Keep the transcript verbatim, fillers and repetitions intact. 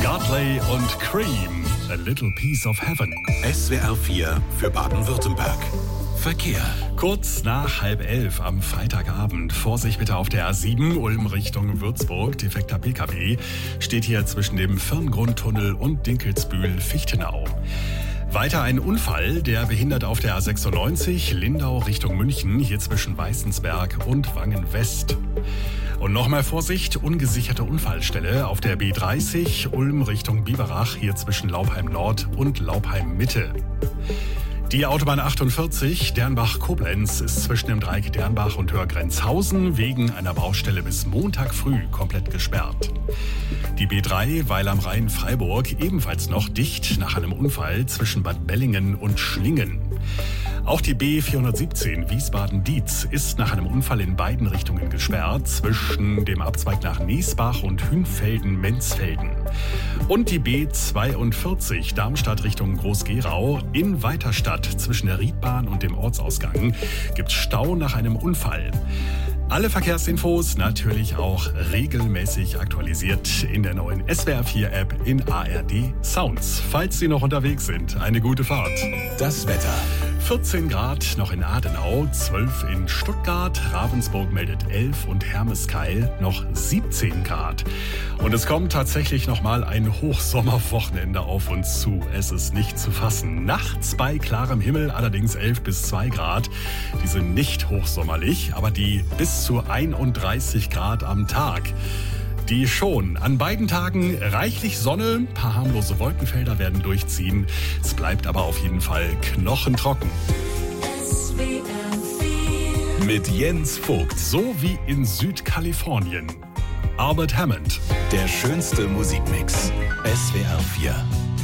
Yardley und Cream, A Little Piece of Heaven. S W R vier für Baden-Württemberg. Verkehr. Kurz nach halb elf am Freitagabend. Vorsicht bitte auf der A sieben, Ulm Richtung Würzburg. Defekter P K W steht hier zwischen dem Firngrundtunnel und Dinkelsbühl-Fichtenau. Weiter ein Unfall, der behindert auf der A sechsundneunzig, Lindau Richtung München, hier zwischen Weißensberg und Wangen-West. Und nochmal Vorsicht, ungesicherte Unfallstelle auf der B dreißig, Ulm Richtung Biberach, hier zwischen Laubheim Nord und Laubheim Mitte. Die Autobahn achtundvierzig, Dernbach-Koblenz, ist zwischen dem Dreieck Dernbach und Hörgrenzhausen wegen einer Baustelle bis Montag früh komplett gesperrt. Die B drei, Weil am Rhein Freiburg, ebenfalls noch dicht nach einem Unfall zwischen Bad Bellingen und Schlingen. Auch die B vierhundertsiebzehn Wiesbaden-Dietz ist nach einem Unfall in beiden Richtungen gesperrt, zwischen dem Abzweig nach Niesbach und Hünfelden-Menzfelden. Und die B zweiundvierzig Darmstadt Richtung Groß-Gerau in Weiterstadt zwischen der Riedbahn und dem Ortsausgang gibt Stau nach einem Unfall. Alle Verkehrsinfos natürlich auch regelmäßig aktualisiert in der neuen S W R vier App in A R D Sounds. Falls Sie noch unterwegs sind, eine gute Fahrt. Das Wetter. vierzehn Grad noch in Adenau, zwölf in Stuttgart, Ravensburg meldet elf und Hermeskeil noch siebzehn Grad. Und es kommt tatsächlich nochmal ein Hochsommerwochenende auf uns zu. Es ist nicht zu fassen. Nachts bei klarem Himmel allerdings elf bis zwei Grad. Die sind nicht hochsommerlich, aber die bis zu einunddreißig Grad am Tag. Die schon. An beiden Tagen reichlich Sonne, ein paar harmlose Wolkenfelder werden durchziehen. Es bleibt aber auf jeden Fall knochentrocken. S W R vier. Mit Jens Vogt. So wie in Südkalifornien. Albert Hammond. Der schönste Musikmix. S W R vier.